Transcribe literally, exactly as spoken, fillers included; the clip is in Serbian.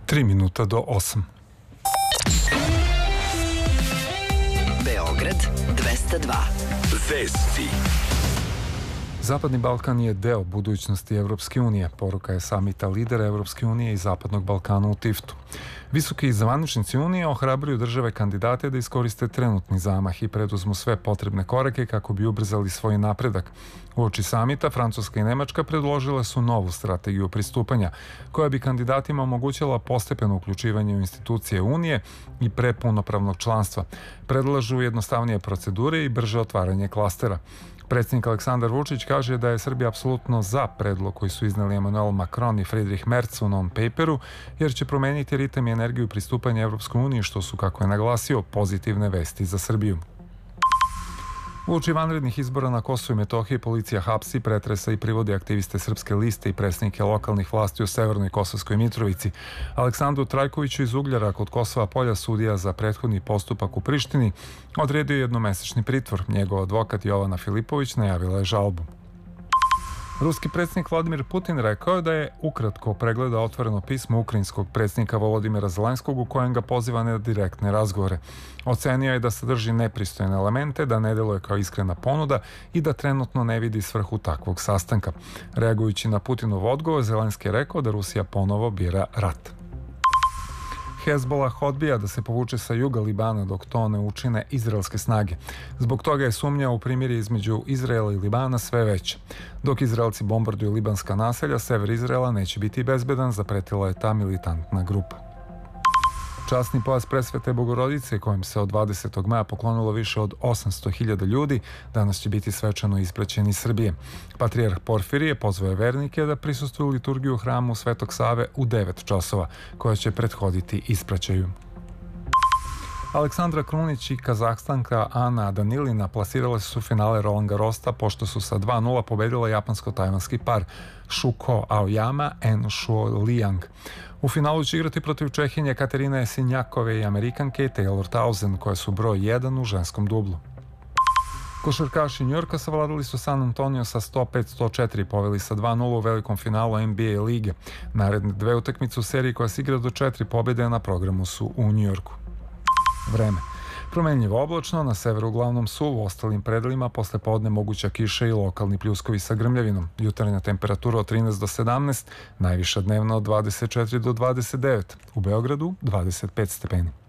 Tri minuta do osam. Beograd dvesta dva. Vesti. Zapadni Balkan je deo budućnosti Evropske unije, poruka je samita lidera Evropske unije i Zapadnog Balkana u Tiftu. Visoki zvaničnici Unije ohrabruju države kandidate da iskoriste trenutni zamah i preduzmu sve potrebne korake kako bi ubrzali svoj napredak. Uoči samita, Francuska i Nemačka predložile su novu strategiju pristupanja, koja bi kandidatima omogućila postepeno uključivanje u institucije Unije i pre punopravnog članstva. Predlažu jednostavnije procedure i brže otvaranje klastera. Predsjednik Aleksandar Vučić kaže da je Srbija apsolutno za predlog koji su izneli Emmanuel Macron i Friedrich Merz u non-paperu, jer će promeniti ritam i energiju pristupanja Evropskoj uniji, što su, kako je naglasio, pozitivne vesti za Srbiju. Uoči vanrednih izbora na Kosovu i Metohiji policija hapsi, pretresa i privodi aktiviste Srpske liste i predstavnike lokalnih vlasti u Severnoj Kosovskoj Mitrovici. Aleksandru Trajkoviću iz Ugljara kod Kosova Polja, sudija za prethodni postupak u Prištini, odredio jednomesečni pritvor. Njegov advokat Jovana Filipović najavila je žalbu. Ruski predsjednik Vladimir Putin rekao je da je ukratko pregledao otvoreno pismo ukrajinskog predsjednika Volodimira Zelenskog u kojem ga poziva na direktne razgovore. Ocenio je da sadrži nepristojne elemente, da ne deluje kao iskrena ponuda i da trenutno ne vidi svrhu takvog sastanka. Reagujući na Putinov odgovor, Zelenski je rekao da Rusija ponovo bira rat. Hezbollah odbija da se povuče sa juga Libana dok to ne učine izraelske snage. Zbog toga je sumnja u primirje između Izraela i Libana sve veća. Dok Izraelci bombarduju libanska naselja, sever Izraela neće biti bezbedan, zapretila je ta militantna grupa. Časni pojas Presvete Bogorodice, kojem se od dvadesetog maja poklonilo više od osamsto hiljada ljudi, danas će biti svečano ispraćen iz Srbije. Patrijarh Porfirije pozvao je vernike da prisustvuju liturgiju u hramu Svetog Save u devet časova, koja će prethoditi ispraćaju. Aleksandra Krunić i Kazahstanka Ana Danilina plasirale su finale Roland Garrosa pošto su sa dva nula pobedila japansko-tajvanski par Shuko Aoyama and Shuo Liang. U finalu će igrati protiv Čehinje Katerine Sinjakove i Amerikanke Taylor Townsend, koje su broj jedan u ženskom dublu. Košarkaši Njujorka savladali su San Antonio sa sto pet sto četiri i poveli sa dva nula u velikom finalu N B A lige. Naredne dve utakmice u seriji koja se igra do četiri pobjede na programu su u Njujorku. Vreme. Promenljivo oblačno, na severu uglavnom suvo, u ostalim predelima posle podne moguća kiša i lokalni pljuskovi sa grmljavinom. Jutarnja temperatura od trinaest do sedamnaest, najviša dnevna od dvadeset četiri do dvadeset devet, u Beogradu dvadeset pet stepeni.